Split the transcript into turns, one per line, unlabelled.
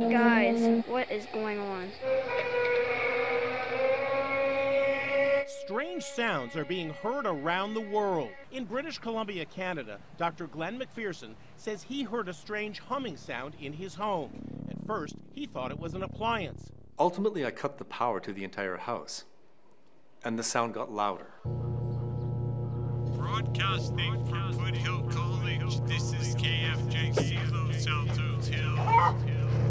Guys, what is going on?
Strange sounds are being heard around the world. In British Columbia, Canada, Dr. Glenn McPherson says he heard a strange humming sound in his home. At first, he thought it was an appliance.
Ultimately, I cut the power to the entire house, and the sound got louder.
Broadcasting from Foothill College, this is KFJC Los Altos Hills.